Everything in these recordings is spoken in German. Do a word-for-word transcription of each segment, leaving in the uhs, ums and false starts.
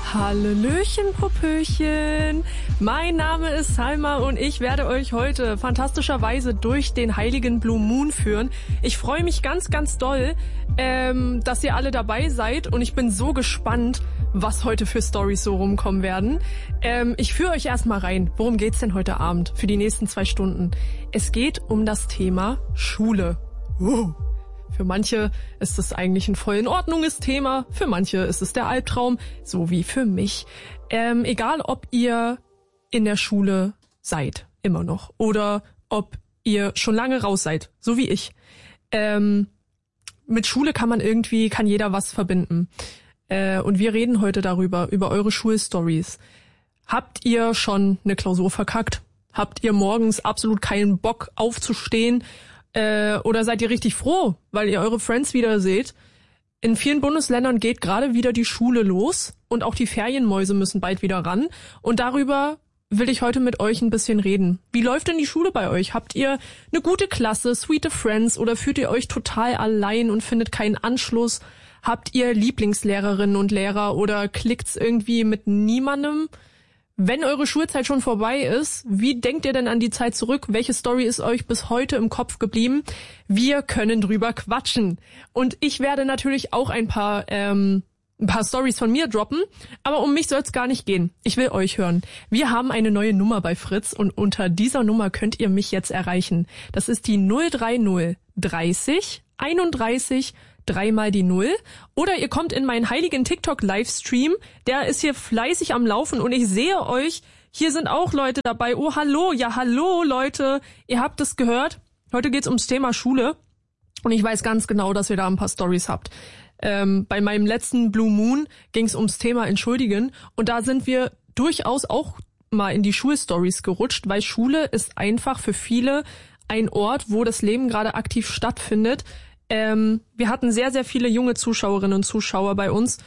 Hallöchen, Popöchen. Mein Name ist Salma und ich werde euch heute fantastischerweise durch den heiligen Blue Moon führen. Ich freue mich ganz, ganz doll, ähm, dass ihr alle dabei seid und ich bin so gespannt, was heute für Storys so rumkommen werden. Ähm, ich führe euch erstmal rein. Worum geht's denn heute Abend für die nächsten zwei Stunden? Es geht um das Thema Schule. Uh. Für manche ist es eigentlich ein voll in Ordnunges Thema, für manche ist es der Albtraum, so wie für mich. Ähm, egal, ob ihr in der Schule seid, immer noch, oder ob ihr schon lange raus seid, so wie ich. Ähm, mit Schule kann man irgendwie, kann jeder was verbinden. Äh, und wir reden heute darüber, über eure Schulstories. Habt ihr schon eine Klausur verkackt? Habt ihr morgens absolut keinen Bock aufzustehen? Äh, oder seid ihr richtig froh, weil ihr eure Friends wieder seht? In vielen Bundesländern geht gerade wieder die Schule los und auch die Ferienmäuse müssen bald wieder ran. Und darüber will ich heute mit euch ein bisschen reden. Wie läuft denn die Schule bei euch? Habt ihr eine gute Klasse, sweete Friends oder fühlt ihr euch total allein und findet keinen Anschluss? Habt ihr Lieblingslehrerinnen und Lehrer oder klickt's irgendwie mit niemandem? Wenn eure Schulzeit schon vorbei ist, wie denkt ihr denn an die Zeit zurück? Welche Story ist euch bis heute im Kopf geblieben? Wir können drüber quatschen. Und ich werde natürlich auch ein paar ähm, ein paar Stories von mir droppen, aber um mich soll es gar nicht gehen. Ich will euch hören. Wir haben eine neue Nummer bei Fritz und unter dieser Nummer könnt ihr mich jetzt erreichen. Das ist die null drei null dreißig einunddreißig dreimal die Null. Oder ihr kommt in meinen heiligen TikTok-Livestream. Der ist hier fleißig am Laufen und ich sehe euch. Hier sind auch Leute dabei. Oh, hallo. Ja, hallo, Leute. Ihr habt es gehört. Heute geht's ums Thema Schule. Und ich weiß ganz genau, dass ihr da ein paar Stories habt. Ähm, bei meinem letzten Blue Moon ging's ums Thema Entschuldigen. Und da sind wir durchaus auch mal in die Schulstories gerutscht, weil Schule ist einfach für viele ein Ort, wo das Leben gerade aktiv stattfindet. Ähm, wir hatten sehr, sehr viele junge Zuschauerinnen und Zuschauer bei uns,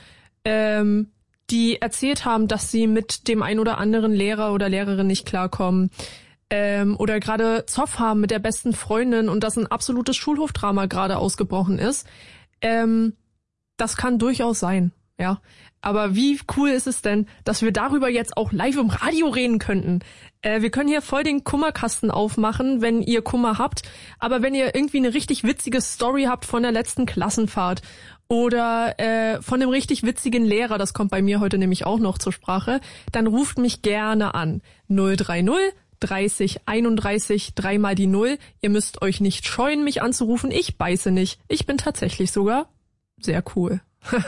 ähm, die erzählt haben, dass sie mit dem ein oder anderen Lehrer oder Lehrerin nicht klarkommen ähm, oder gerade Zoff haben mit der besten Freundin und dass ein absolutes Schulhofdrama gerade ausgebrochen ist. Ähm, das kann durchaus sein, ja. Aber wie cool ist es denn, dass wir darüber jetzt auch live im Radio reden könnten? Äh, wir können hier voll den Kummerkasten aufmachen, wenn ihr Kummer habt. Aber wenn ihr irgendwie eine richtig witzige Story habt von der letzten Klassenfahrt oder äh, von einem richtig witzigen Lehrer, das kommt bei mir heute nämlich auch noch zur Sprache, dann ruft mich gerne an. null drei null dreißig einunddreißig dreimal die Null. Ihr müsst euch nicht scheuen, mich anzurufen. Ich beiße nicht. Ich bin tatsächlich sogar sehr cool.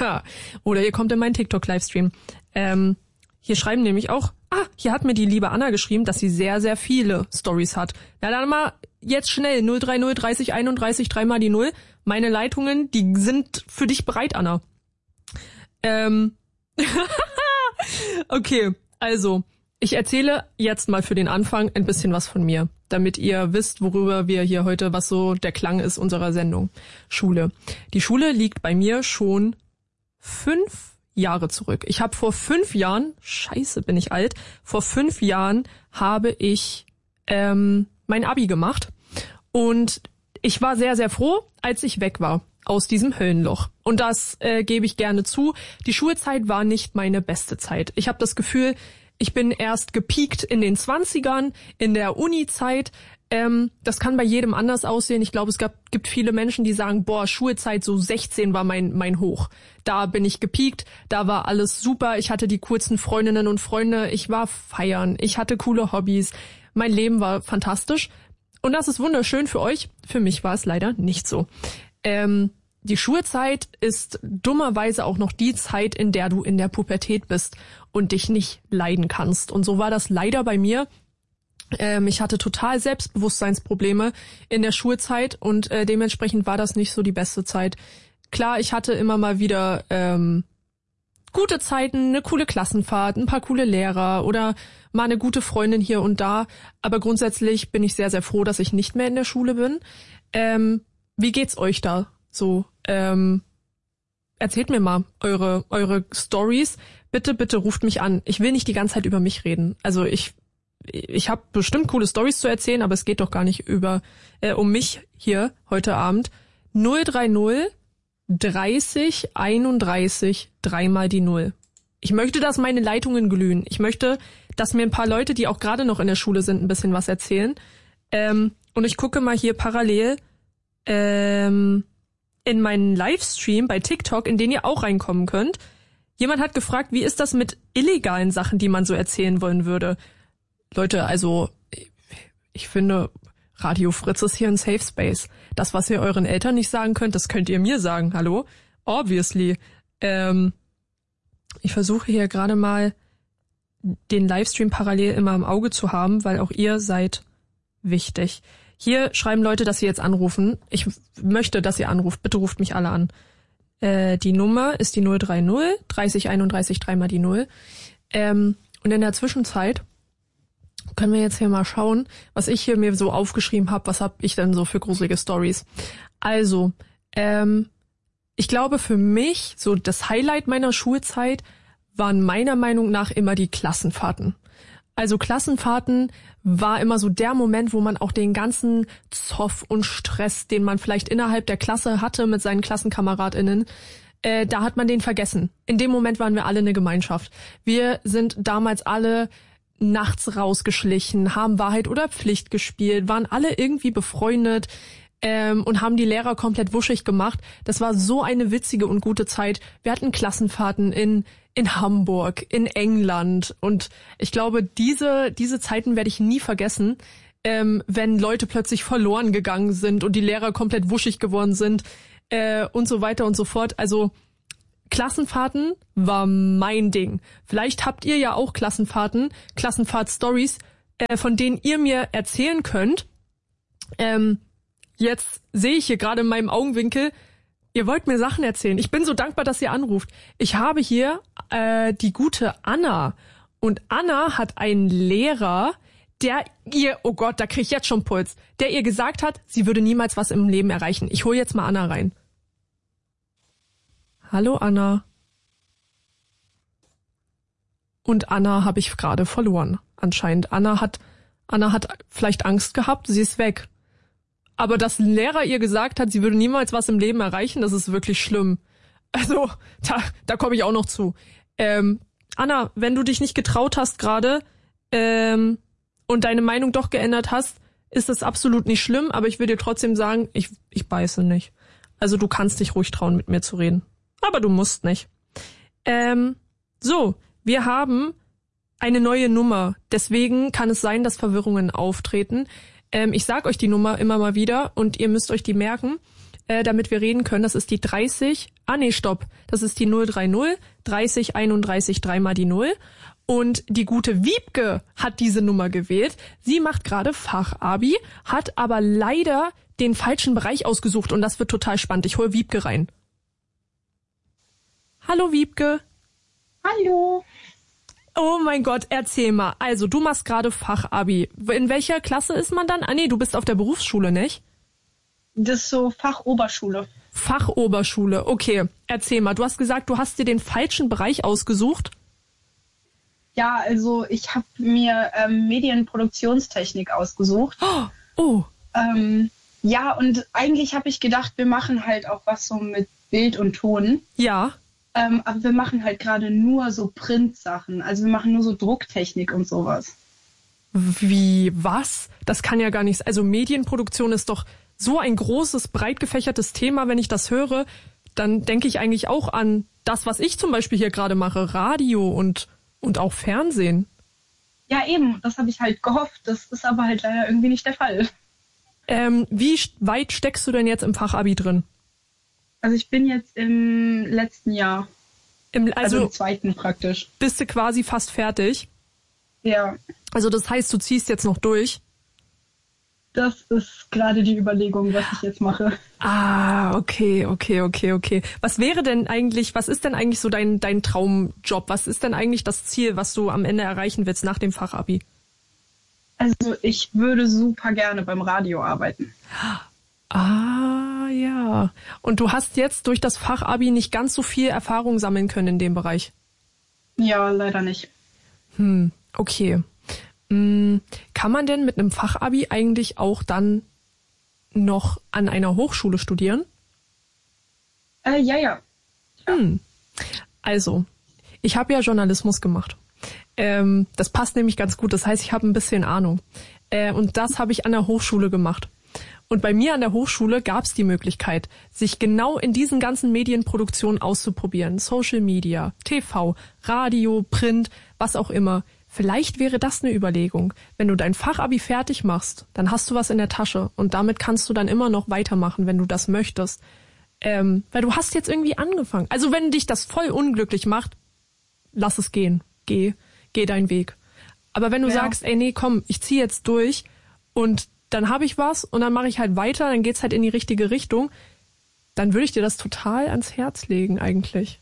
Oder ihr kommt in meinen TikTok-Livestream. Ähm, hier schreiben nämlich auch, ah, hier hat mir die liebe Anna geschrieben, dass sie sehr, sehr viele Stories hat. Na dann mal jetzt schnell, null drei null dreißig einunddreißig dreimal die Null. Meine Leitungen, die sind für dich bereit, Anna. Ähm, okay, also, ich erzähle jetzt mal für den Anfang ein bisschen was von mir, damit ihr wisst, worüber wir hier heute, was so der Klang ist unserer Sendung. Schule. Die Schule liegt bei mir schon fünf Jahre zurück. Ich habe vor fünf Jahren, scheiße, bin ich alt, vor fünf Jahren habe ich ähm, mein Abi gemacht und ich war sehr, sehr froh, als ich weg war aus diesem Höllenloch. Und das äh, gebe ich gerne zu. Die Schulzeit war nicht meine beste Zeit. Ich habe das Gefühl, ich bin erst gepiekt in den zwanzigern, in der Uni-Zeit. Ähm, das kann bei jedem anders aussehen. Ich glaube, es gab, gibt viele Menschen, die sagen, boah, Schulzeit, so sechzehn war mein mein Hoch. Da bin ich gepiekt, da war alles super. Ich hatte die coolsten Freundinnen und Freunde. Ich war feiern, ich hatte coole Hobbys. Mein Leben war fantastisch. Und das ist wunderschön für euch. Für mich war es leider nicht so. Ähm, die Schulzeit ist dummerweise auch noch die Zeit, in der du in der Pubertät bist und dich nicht leiden kannst. Und so war das leider bei mir. Ähm, ich hatte total Selbstbewusstseinsprobleme in der Schulzeit und äh, dementsprechend war das nicht so die beste Zeit. Klar, ich hatte immer mal wieder ähm, gute Zeiten, eine coole Klassenfahrt, ein paar coole Lehrer oder mal eine gute Freundin hier und da. Aber grundsätzlich bin ich sehr, sehr froh, dass ich nicht mehr in der Schule bin. Ähm, wie geht's euch da so? Ähm, erzählt mir mal eure eure Stories. Bitte, bitte ruft mich an. Ich will nicht die ganze Zeit über mich reden. Also ich ich habe bestimmt coole Stories zu erzählen, aber es geht doch gar nicht über äh, um mich hier heute Abend. null drei null dreißig einunddreißig dreimal die Null. ich möchte, dass meine Leitungen glühen. Ich möchte, dass mir ein paar Leute, die auch gerade noch in der Schule sind, ein bisschen was erzählen. Ähm, und ich gucke mal hier parallel ähm, in meinen Livestream bei TikTok, in den ihr auch reinkommen könnt. Jemand hat gefragt, wie ist das mit illegalen Sachen, die man so erzählen wollen würde? Leute, also ich finde, Radio Fritz ist hier ein Safe Space. Das, was ihr euren Eltern nicht sagen könnt, das könnt ihr mir sagen. Hallo? Obviously. Ähm, ich versuche hier gerade mal den Livestream parallel immer im Auge zu haben, weil auch ihr seid wichtig. Hier schreiben Leute, dass sie jetzt anrufen. Ich möchte, dass ihr anruft. Bitte ruft mich alle an. Äh, die Nummer ist die null drei null, dreißig einunddreißig, dreimal die null. Ähm, und in der Zwischenzeit können wir jetzt hier mal schauen, was ich hier mir so aufgeschrieben habe. Was habe ich denn so für gruselige Stories? Also, ähm, ich glaube für mich, so das Highlight meiner Schulzeit waren meiner Meinung nach immer die Klassenfahrten. Also Klassenfahrten war immer so der Moment, wo man auch den ganzen Zoff und Stress, den man vielleicht innerhalb der Klasse hatte mit seinen KlassenkameradInnen, äh, da hat man den vergessen. In dem Moment waren wir alle eine Gemeinschaft. Wir sind damals alle nachts rausgeschlichen, haben Wahrheit oder Pflicht gespielt, waren alle irgendwie befreundet ähm, und haben die Lehrer komplett wuschig gemacht. Das war so eine witzige und gute Zeit. Wir hatten Klassenfahrten in in Hamburg, in England und ich glaube, diese diese Zeiten werde ich nie vergessen, ähm, wenn Leute plötzlich verloren gegangen sind und die Lehrer komplett wuschig geworden sind äh, und so weiter und so fort. Also Klassenfahrten war mein Ding. Vielleicht habt ihr ja auch Klassenfahrten, Klassenfahrt-Stories, äh, von denen ihr mir erzählen könnt. Ähm, jetzt sehe ich hier gerade in meinem Augenwinkel, ihr wollt mir Sachen erzählen. Ich bin so dankbar, dass ihr anruft. Ich habe hier äh, die gute Anna. Und Anna hat einen Lehrer, der ihr, oh Gott, da krieg ich jetzt schon Puls, der ihr gesagt hat, sie würde niemals was im Leben erreichen. Ich hole jetzt mal Anna rein. Hallo Anna. Und Anna habe ich gerade verloren, anscheinend. Anna hat, Anna hat vielleicht Angst gehabt, sie ist weg. Aber dass ein Lehrer ihr gesagt hat, sie würde niemals was im Leben erreichen, das ist wirklich schlimm. Also, da, da komme ich auch noch zu. Ähm, Anna, wenn du dich nicht getraut hast gerade ähm, und deine Meinung doch geändert hast, ist das absolut nicht schlimm, aber ich will dir trotzdem sagen, ich, ich beiße nicht. Also du kannst dich ruhig trauen, mit mir zu reden. Aber du musst nicht. Ähm, so, wir haben eine neue Nummer. Deswegen kann es sein, dass Verwirrungen auftreten. Ähm, ich sag euch die Nummer immer mal wieder und ihr müsst euch die merken, äh, damit wir reden können. Das ist die dreißig, ah nee, stopp. Das ist die null drei null, dreißig einunddreißig, dreimal die null. Und die gute Wiebke hat diese Nummer gewählt. Sie macht gerade Fachabi, hat aber leider den falschen Bereich ausgesucht und das wird total spannend. Ich hole Wiebke rein. Hallo Wiebke. Hallo. Oh mein Gott, erzähl mal. Also, du machst gerade Fachabi. In welcher Klasse ist man dann? Ah nee, du bist auf der Berufsschule, nicht? Das ist so Fachoberschule. Fachoberschule, okay. Erzähl mal, du hast gesagt, du hast dir den falschen Bereich ausgesucht. Ja, also ich habe mir ähm, Medienproduktionstechnik ausgesucht. Oh. oh. Ähm, ja, und eigentlich habe ich gedacht, wir machen halt auch was so mit Bild und Ton. Ja. Ähm, aber wir machen halt gerade nur so Printsachen. Also wir machen nur so Drucktechnik und sowas. Wie, was? Das kann ja gar nichts. Also Medienproduktion ist doch so ein großes, breit gefächertes Thema. Wenn ich das höre, dann denke ich eigentlich auch an das, was ich zum Beispiel hier gerade mache. Radio und, und auch Fernsehen. Ja, eben. Das habe ich halt gehofft. Das ist aber halt leider irgendwie nicht der Fall. Ähm, wie weit steckst du denn jetzt im Fachabi drin? Also ich bin jetzt im letzten Jahr. Im, also, also im zweiten praktisch. Bist du quasi fast fertig? Ja. Also das heißt, du ziehst jetzt noch durch? Das ist gerade die Überlegung, was ich jetzt mache. Ah, okay, okay, okay, okay. Was wäre denn eigentlich, was ist denn eigentlich so dein, dein Traumjob? Was ist denn eigentlich das Ziel, was du am Ende erreichen willst nach dem Fachabi? Also ich würde super gerne beim Radio arbeiten. Ah, ja. Und du hast jetzt durch das Fachabi nicht ganz so viel Erfahrung sammeln können in dem Bereich? Ja, leider nicht. Hm, okay. Hm, kann man denn mit einem Fachabi eigentlich auch dann noch an einer Hochschule studieren? Äh, ja, ja. Hm. Also, Ich habe ja Journalismus gemacht. Ähm, das passt nämlich ganz gut. Das heißt, ich habe ein bisschen Ahnung. Äh, und das habe ich an der Hochschule gemacht. Und bei mir an der Hochschule gab es die Möglichkeit, sich genau in diesen ganzen Medienproduktionen auszuprobieren. Social Media, T V, Radio, Print, was auch immer. Vielleicht wäre das eine Überlegung. Wenn du dein Fachabi fertig machst, dann hast du was in der Tasche. Und damit kannst du dann immer noch weitermachen, wenn du das möchtest. Ähm, weil du hast jetzt irgendwie angefangen. Also wenn dich das voll unglücklich macht, lass es gehen. Geh, geh deinen Weg. Aber wenn du ja. sagst, ey, nee, komm, ich zieh jetzt durch und dann habe ich was und dann mache ich halt weiter, dann geht's halt in die richtige Richtung, dann würde ich dir das total ans Herz legen eigentlich.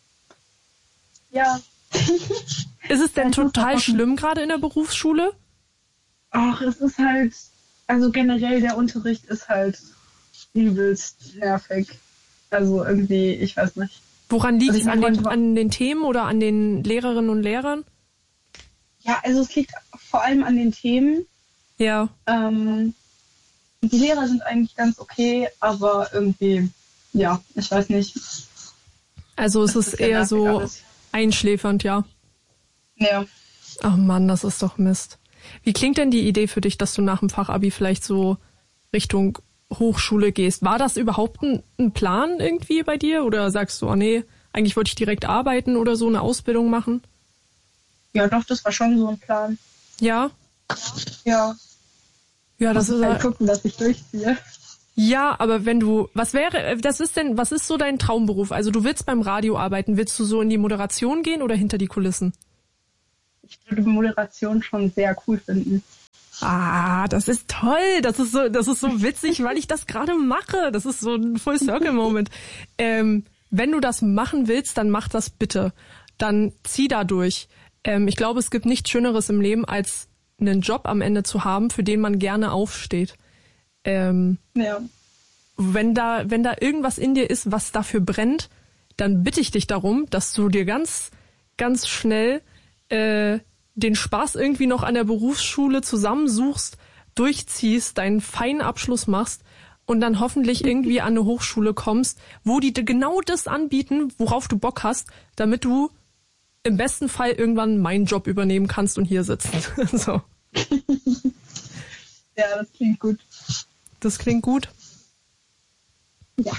Ja. Ist es denn total schlimm gerade in der Berufsschule? Ach, es ist halt, also generell der Unterricht ist halt übelst nervig. Also irgendwie, ich weiß nicht. Woran liegt es? An den, an den Themen oder an den Lehrerinnen und Lehrern? Ja, also es liegt vor allem an den Themen. Ja. Ähm, die Lehrer sind eigentlich ganz okay, aber irgendwie, ja, ich weiß nicht. Also es ist, ist eher so alles einschläfernd, ja. Ja. Ach Mann, das ist doch Mist. Wie klingt denn die Idee für dich, dass du nach dem Fachabi vielleicht so Richtung Hochschule gehst? War das überhaupt ein, ein Plan irgendwie bei dir? Oder sagst du, oh nee, eigentlich wollte ich direkt arbeiten oder so eine Ausbildung machen? Ja, doch, das war schon so ein Plan. Ja? Ja. Ja, das muss ist halt gucken, dass ich durchziehe. Ja, aber wenn du, was wäre, das ist denn, was ist so dein Traumberuf? Also du willst beim Radio arbeiten, willst du so in die Moderation gehen oder hinter die Kulissen? Ich würde Moderation schon sehr cool finden. Ah, das ist toll, das ist so, das ist so witzig, weil ich das gerade mache. Das ist so ein Full-Circle-Moment. Ähm, wenn du das machen willst, dann mach das bitte. Dann zieh da durch. Ähm, ich glaube, es gibt nichts Schöneres im Leben, als einen Job am Ende zu haben, für den man gerne aufsteht. Ähm, ja. Wenn da, wenn da irgendwas in dir ist, was dafür brennt, dann bitte ich dich darum, dass du dir ganz, ganz schnell äh, den Spaß irgendwie noch an der Berufsschule zusammensuchst, durchziehst, deinen feinen Abschluss machst und dann hoffentlich irgendwie an eine Hochschule kommst, wo die dir genau das anbieten, worauf du Bock hast, damit du im besten Fall irgendwann meinen Job übernehmen kannst und hier sitzen. So. Ja, das klingt gut. Das klingt gut? Ja.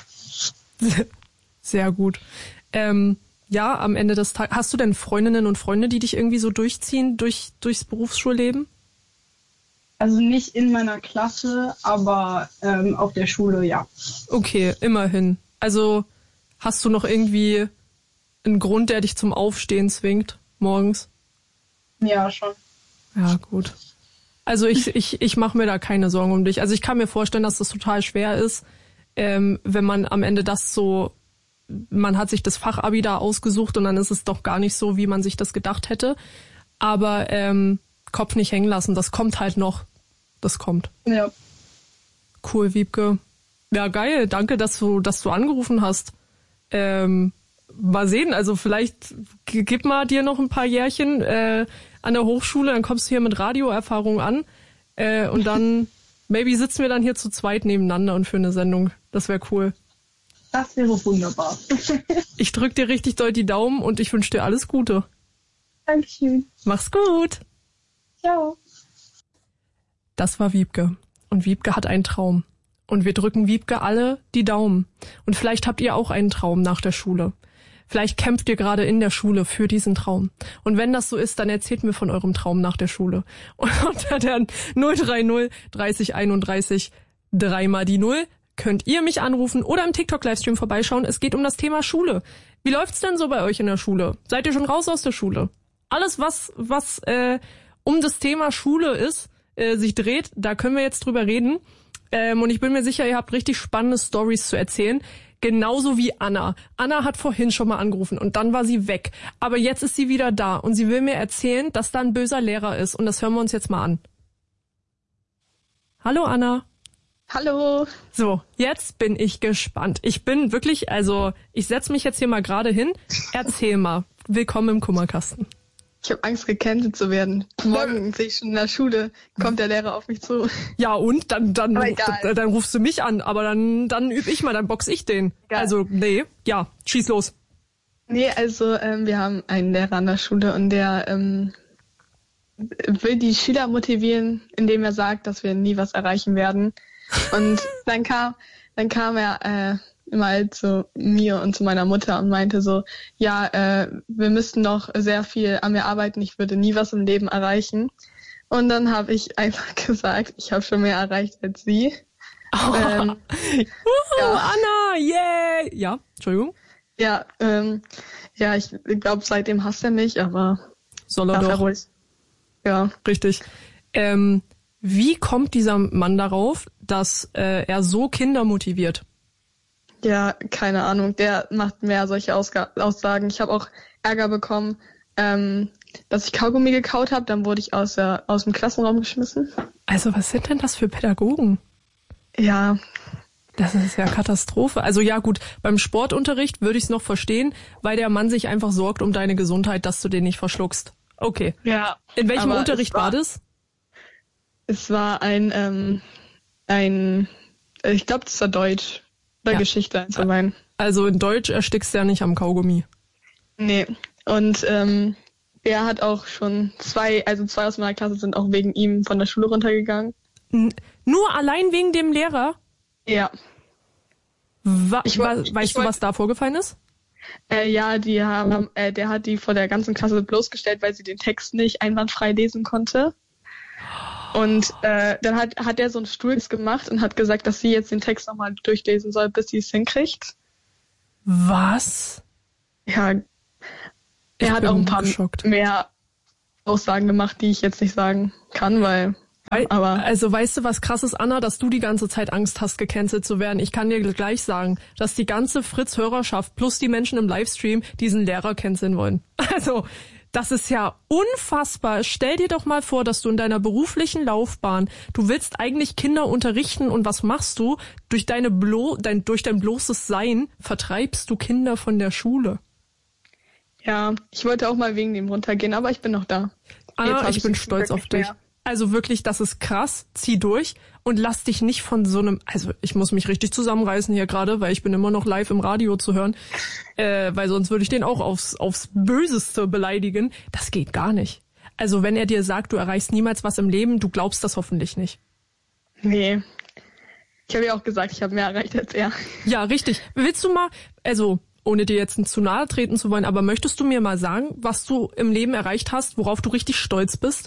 Sehr gut. Ähm, ja, am Ende des Tages. Hast du denn Freundinnen und Freunde, die dich irgendwie so durchziehen durch durchs Berufsschulleben? Also nicht in meiner Klasse, aber ähm, auf der Schule, ja. Okay, immerhin. Also hast du noch irgendwie einen Grund, der dich zum Aufstehen zwingt morgens? Ja, schon. Ja, gut. Also ich ich ich mache mir da keine Sorgen um dich. Also ich kann mir vorstellen, dass das total schwer ist, ähm, wenn man am Ende das so, man hat sich das Fachabi da ausgesucht und dann ist es doch gar nicht so, wie man sich das gedacht hätte. Aber ähm, Kopf nicht hängen lassen, das kommt halt noch. Das kommt. Ja. Cool, Wiebke. Ja, geil. Danke, dass du, dass du angerufen hast. Ähm, mal sehen, also vielleicht gib mal dir noch ein paar Jährchen äh, an der Hochschule, dann kommst du hier mit Radioerfahrung an äh, und dann maybe sitzen wir dann hier zu zweit nebeneinander und für eine Sendung. Das wäre cool. Das wäre wunderbar. Ich drück dir richtig doll die Daumen und ich wünsche dir alles Gute. Dankeschön. Mach's gut. Ciao. Das war Wiebke. Und Wiebke hat einen Traum. Und wir drücken Wiebke alle die Daumen. Und vielleicht habt ihr auch einen Traum nach der Schule. Vielleicht kämpft ihr gerade in der Schule für diesen Traum. Und wenn das so ist, dann erzählt mir von eurem Traum nach der Schule. Und unter der null drei null dreißig einunddreißig dreimal die Null könnt ihr mich anrufen oder im TikTok-Livestream vorbeischauen. Es geht um das Thema Schule. Wie läuft's denn so bei euch in der Schule? Seid ihr schon raus aus der Schule? Alles, was was äh, um das Thema Schule ist, äh, sich dreht, da können wir jetzt drüber reden. Ähm, und ich bin mir sicher, ihr habt richtig spannende Storys zu erzählen. Genauso wie Anna. Anna hat vorhin schon mal angerufen und dann war sie weg. Aber jetzt ist sie wieder da und sie will mir erzählen, dass da ein böser Lehrer ist. Und das hören wir uns jetzt mal an. Hallo Anna. Hallo. So, jetzt bin ich gespannt. Ich bin wirklich, also ich setze mich jetzt hier mal gerade hin. Erzähl mal. Willkommen im Kummerkasten. Ich habe Angst, gecancelt zu werden. Morgen sehe ich schon in der Schule, kommt der Lehrer auf mich zu. Ja und? Dann dann, dann, dann rufst du mich an, aber dann dann üb ich mal, dann box ich den. Egal. Also, nee, ja, schieß los. Nee, also ähm, wir haben einen Lehrer an der Schule und der ähm, will die Schüler motivieren, indem er sagt, dass wir nie was erreichen werden. Und dann kam, dann kam er äh, mal zu mir und zu meiner Mutter und meinte so, ja, äh, wir müssten noch sehr viel an mir arbeiten, ich würde nie was im Leben erreichen. Und dann habe ich einfach gesagt, ich habe schon mehr erreicht als sie. Oh. Ähm, uh, ja. Anna, yeah! Ja, Entschuldigung. Ja, ähm, ja, ich glaube, seitdem hasst er mich, aber soll er darf er doch. ruhig. Ja. Richtig. Ähm, wie kommt dieser Mann darauf, dass äh, er so Kinder motiviert? Ja, keine Ahnung. Der macht mehr solche Ausga- Aussagen. Ich habe auch Ärger bekommen, ähm, dass ich Kaugummi gekaut habe. Dann wurde ich aus, der, aus dem Klassenraum geschmissen. Also was sind denn das für Pädagogen? Ja. Das ist ja Katastrophe. Also ja gut, beim Sportunterricht würde ich es noch verstehen, weil der Mann sich einfach sorgt um deine Gesundheit, dass du den nicht verschluckst. Okay. Ja. In welchem aber Unterricht war, war das? Es war ein, ähm, ein, ich glaube, das war Deutsch. Oder Ja. Geschichte allgemein. Also in Deutsch erstickst du ja nicht am Kaugummi. Nee. Und ähm, er hat auch schon zwei, also zwei aus meiner Klasse sind auch wegen ihm von der Schule runtergegangen. N- nur allein wegen dem Lehrer? Ja. Wa- Ich wa- wollt- weißt ich du, wollt- was da vorgefallen ist? Äh, ja, die haben, äh, der hat die vor der ganzen Klasse bloßgestellt, weil sie den Text nicht einwandfrei lesen konnte. Und äh, dann hat hat er so einen Stuhl gemacht und hat gesagt, dass sie jetzt den Text nochmal durchlesen soll, bis sie es hinkriegt. Was? Ja, Ich er hat bin auch ein paar geschockt. mehr Aussagen gemacht, die ich jetzt nicht sagen kann, weil Wei- aber Also weißt du, was krass ist, Anna, dass du die ganze Zeit Angst hast, gecancelt zu werden. Ich kann dir gleich sagen, dass die ganze Fritz-Hörerschaft plus die Menschen im Livestream diesen Lehrer canceln wollen. Also, das ist ja unfassbar. Stell dir doch mal vor, dass du in deiner beruflichen Laufbahn, du willst eigentlich Kinder unterrichten und was machst du? Durch deine blo dein, durch dein bloßes Sein vertreibst du Kinder von der Schule. ja, ich wollte auch mal wegen dem runtergehen, aber ich bin noch da. Anna, hab ich bin den stolz Glück auf nicht dich. mehr. Also wirklich, das ist krass. Zieh durch und lass dich nicht von so einem, also ich muss mich richtig zusammenreißen hier gerade, weil ich bin immer noch live im Radio zu hören, äh, weil sonst würde ich den auch aufs, aufs Böseste beleidigen. Das geht gar nicht. Also wenn er dir sagt, du erreichst niemals was im Leben, du glaubst das hoffentlich nicht. Nee. Ich habe ja auch gesagt, ich habe mehr erreicht als er. Ja, richtig. Willst du mal, also ohne dir jetzt zu nahe treten zu wollen, aber möchtest du mir mal sagen, was du im Leben erreicht hast, worauf du richtig stolz bist?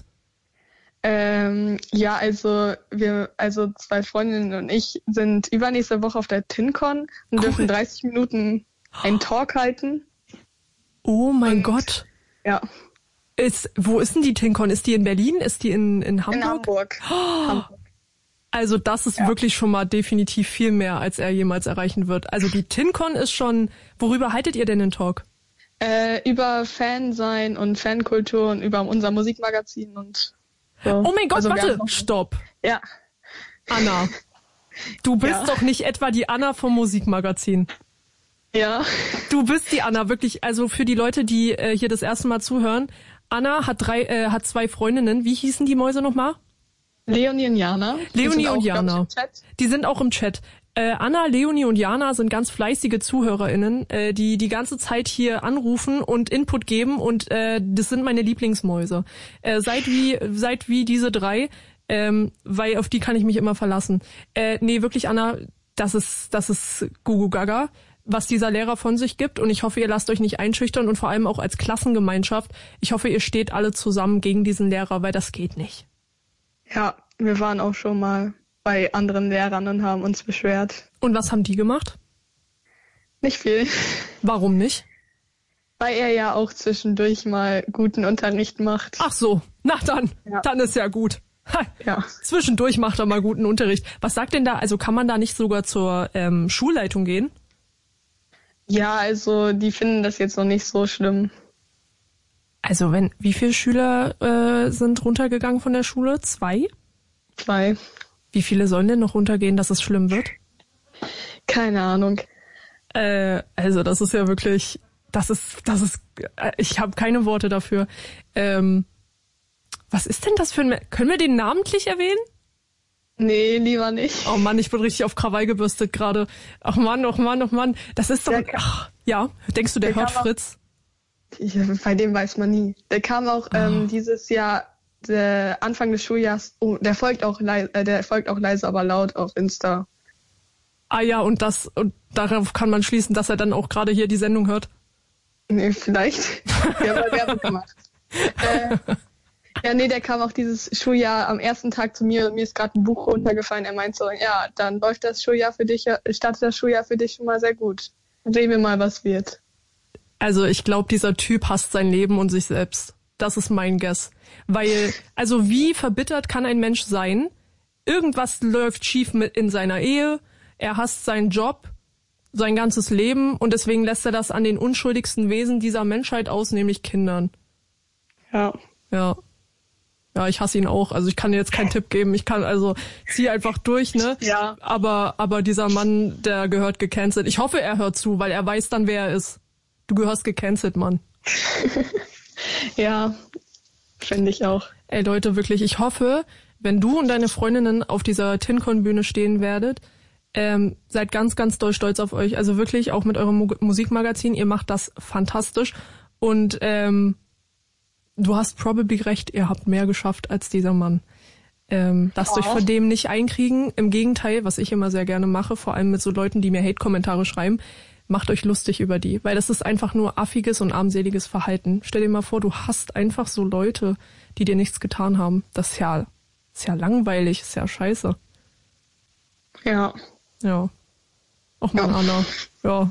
Ähm, ja, also wir, also zwei Freundinnen und ich sind übernächste Woche auf der TinCon und Cool. dürfen dreißig Minuten einen Talk halten. Oh mein Und- Gott. Ja, Ist, wo ist denn die TinCon? Ist die in Berlin? Ist die in, in Hamburg? in Hamburg. Hamburg. Also das ist Ja. wirklich schon mal definitiv viel mehr, als er jemals erreichen wird. Also die TinCon ist schon, worüber haltet ihr denn den Talk? Äh, über Fansein und Fankultur und über unser Musikmagazin und so. Oh mein Gott, Also wir warte, haben noch- stopp. Ja, Anna, du bist Ja. doch nicht etwa die Anna vom Musikmagazin. ja. Du bist die Anna, wirklich. Also für die Leute, die äh, hier das erste Mal zuhören. Anna hat drei, äh, hat zwei Freundinnen. Wie hießen die Mäuse nochmal? Leonie und Jana. Die Leonie sind und auch, glaub Jana. ich, im Chat. Die sind auch im Chat. Äh, Anna, Leonie und Jana sind ganz fleißige ZuhörerInnen, äh, die die ganze Zeit hier anrufen und Input geben und äh, das sind meine Lieblingsmäuse. Äh, seid wie seid wie diese drei, ähm, weil auf die kann ich mich immer verlassen. Äh, nee, wirklich, Anna, das ist das ist Gugu Gaga, was dieser Lehrer von sich gibt und ich hoffe, ihr lasst euch nicht einschüchtern und vor allem auch als Klassengemeinschaft. Ich hoffe, ihr steht alle zusammen gegen diesen Lehrer, weil das geht nicht. Ja, wir waren auch schon mal bei anderen Lehrern und haben uns beschwert. Und was haben die gemacht? Nicht viel. Warum nicht? Weil er ja auch zwischendurch mal guten Unterricht macht. Ach so, na dann, Ja. dann ist ja gut. Ha, Ja. Zwischendurch macht er mal guten Unterricht. Was sagt denn da, also kann man da nicht sogar zur ähm, Schulleitung gehen? Ja, also die finden das jetzt noch nicht so schlimm. Also wenn, wie viele Schüler äh, sind runtergegangen von der Schule? Zwei? Zwei. Wie viele sollen denn noch runtergehen, dass es schlimm wird? Keine Ahnung. Äh, also das ist ja wirklich, das ist, das ist, äh, ich habe keine Worte dafür. Ähm, was ist denn das für ein, können wir den namentlich erwähnen? Nee, lieber nicht. Oh Mann, ich bin richtig auf Krawall gebürstet gerade. Ach Mann, ach Mann, ach Mann. Das ist doch... Der kam- Ach, ja, denkst du, der, der hört kam auch- Fritz? Ich, bei dem weiß man nie. Der kam auch ähm, dieses Jahr, der Anfang des Schuljahres, oh, der folgt auch leise, äh, der folgt auch leise, aber laut auf Insta. Ah ja, und das und darauf kann man schließen, dass er dann auch gerade hier die Sendung hört. Nee, vielleicht. Der hat mal Werbung gemacht. äh, ja, nee, der kam auch dieses Schuljahr am ersten Tag zu mir und mir ist gerade ein Buch runtergefallen. Er meint so, ja, dann läuft das Schuljahr für dich, ja- startet das Schuljahr für dich schon mal sehr gut. Sehen wir mal, was wird. Also ich glaube, dieser Typ hasst sein Leben und sich selbst. Das ist mein Guess. Weil, also wie verbittert kann ein Mensch sein? Irgendwas läuft schief mit in seiner Ehe, er hasst seinen Job, sein ganzes Leben und deswegen lässt er das an den unschuldigsten Wesen dieser Menschheit aus, nämlich Kindern. Ja. Ja. Ja, ich hasse ihn auch. Also ich kann dir jetzt keinen Tipp geben. Ich kann also zieh einfach durch, ne? Ja. Aber aber dieser Mann, der gehört gecancelt. Ich hoffe, er hört zu, weil er weiß dann, wer er ist. Du gehörst gecancelt, Mann. Ja, finde ich auch. Ey Leute, wirklich, ich hoffe, wenn du und deine Freundinnen auf dieser TinCon-Bühne stehen werdet, ähm, seid ganz, ganz doll stolz auf euch. Also wirklich, auch mit eurem Mu- Musikmagazin, ihr macht das fantastisch. Und ähm, du hast probably recht, ihr habt mehr geschafft als dieser Mann. Ähm, lasst Oh. euch vor dem nicht einkriegen. Im Gegenteil, was ich immer sehr gerne mache, vor allem mit so Leuten, die mir Hate-Kommentare schreiben, macht euch lustig über die. Weil das ist einfach nur affiges und armseliges Verhalten. Stell dir mal vor, du hast einfach so Leute, die dir nichts getan haben. Das ist ja, ist ja langweilig, ist ja scheiße. Ja. Ja. Ach man, Ja. Anna. Ja.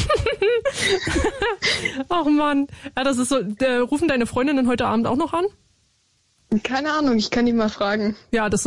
Ach man. Ja, das ist so. Der, rufen deine Freundinnen heute Abend auch noch an? Keine Ahnung, ich kann ihn mal fragen. Ja, das